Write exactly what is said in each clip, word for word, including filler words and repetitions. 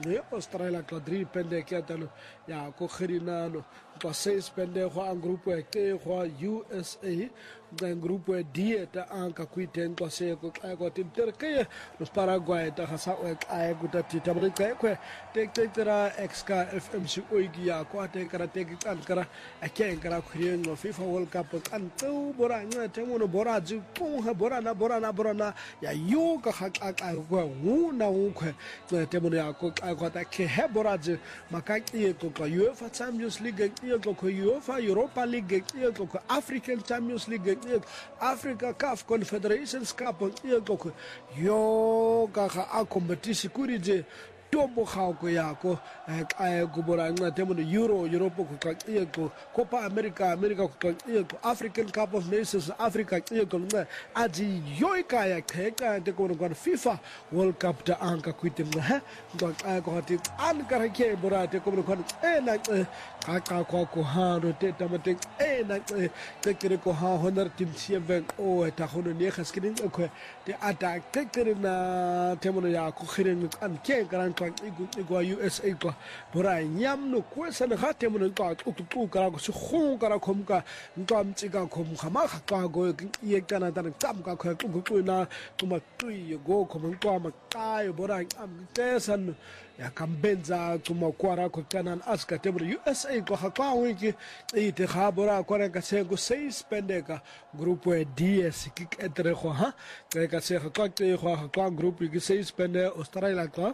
e Australia tla dri pende ke tano ya ko khrinano tla seis pende go ang grupo e ke go U S A ngang grupo e dieta anka kuiten tla se ko ka go tinter ke los Paraguay ta hasa o ka go ta tita bre ke ko te te tera X K F M C o ya ko te kara te kan kara ake kara khrin no FIFA World Cup kan tu bora nga te mo no bora ju ko ha bora na bora na bora na ya yo ka ha ka go u na u ko te mo ya ko ka ta ke he bora ju makaki ko ko UEFA Champions League ke ko ko UEFA Europa League ke ko ko African Champions League ke Africa C A F Confederations Cup ke ko yo ka ha a competition kurije Tobo Hauko Yako, Gubora, Temono, Euro, Europa, Copa America, America, African Cup of Nations, Africa, Aji Yoika, Keka, the Goran FIFA World Cup, the Anka Quitim, I got it, Ankarake, Bora, the Goran, and Kaka Kohan, Tetamatic, and take the Koha, Honor Tim Sieven, or Tahon Nekas Kidding, the attack, take the Temono Yaku, and Kek. Igual U S A ko bora nyam no kwesa na hate mo no ka tutu kara ko khon kara khom ka ngam chiga khom khama ka go ye kana tan tam ka kho ku na tuma tui go khom ko ma ka bora am tesan ya kambenza tuma kwara ko tanan aska te U S A ko ha ka wiki e te ha bora ko ka se go seis pendeka grupo e D S ki etre ko ha ka se ka te ko ka grupo ki seis pende Australia ko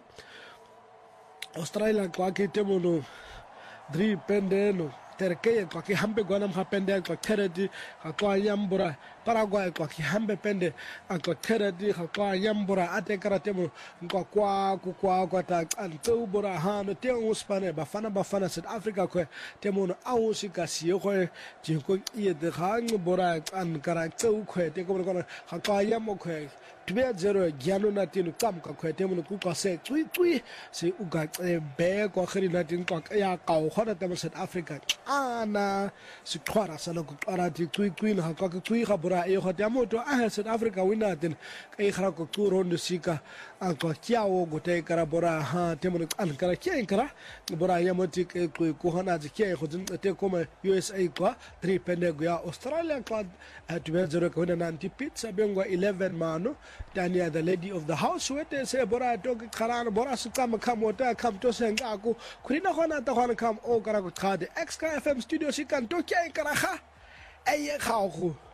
Australia kwa ki temono dri pende no terke kwa ki hambe gona mha pende kwa keredi kwa yambura Paraguay kwa ki hambe pende kwa keredi kwa yambura ate karatemo kwa kwa kwa kwa ta anto bura ha no te uspane bafana bafana South Africa kwa temono awusika siyo kwa jinko ie de hang bura an karakto kwa te ko kwa kwa yamo kwa tubea zero giano na tinu kam ka kwa temono ku ka se tui tui se uga be kwa khiri na tin kwa ya ka o khona te South Africa ana se twara sana ku ara ti tui tui na ka tui ga bura e khote moto a South Africa wina tin kai khara ko tu rondo sika an ko kiawo go te kara bura ha temono an kara kien kara bura ya moti ku ku hana ji ke khudin te koma U S A kwa three pende go ya Australia kwa tubea zero ko na anti pizza bengwa eleven mano Tania, the lady of the house, where they say, Bora, dog, Karan, Boras, come, come, what come to Sengaku, Kurina Hona, the Hona come, oh, Karaku, the X K F M studio, she can do Karaha, Ey, how.